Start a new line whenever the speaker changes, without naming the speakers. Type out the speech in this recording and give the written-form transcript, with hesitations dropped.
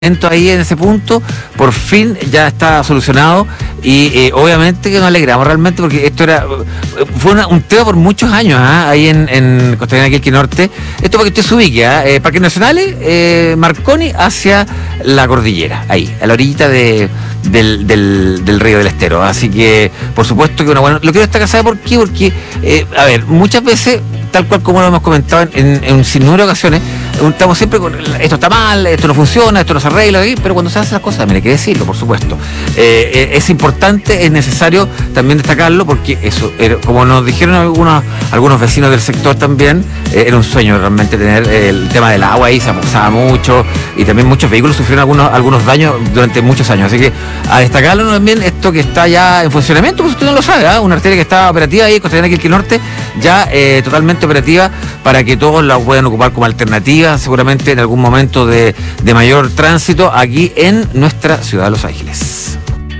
ahí en ese punto, por fin ya está solucionado y obviamente que nos alegramos realmente porque esto fue un tema por muchos años ahí en Costanera Quilqué Norte. Esto para que usted se ubique, Parques Nacionales, Marconi hacia la cordillera, ahí, a la orillita del río del Estero. Así que, por supuesto que una buena... Lo quiero destacar, ¿sabe por qué? Porque, muchas veces, tal cual como lo hemos comentado en un sinnúmero de ocasiones, estamos siempre con esto está mal, esto no funciona, esto no se arregla, pero cuando se hacen las cosas también hay que decirlo, por supuesto. Es importante, es necesario también destacarlo porque eso, como nos dijeron algunos vecinos del sector también, era un sueño realmente tener el tema del agua ahí, se abusaba mucho y también muchos vehículos sufrieron algunos daños durante muchos años. Así que a destacarlo también esto que está ya en funcionamiento, pues usted no lo sabe, una arteria que está operativa ahí en Costanera Quilqué Norte, ya totalmente operativa para que todos la puedan ocupar como alternativa seguramente en algún momento de mayor tránsito aquí en nuestra ciudad de Los Ángeles.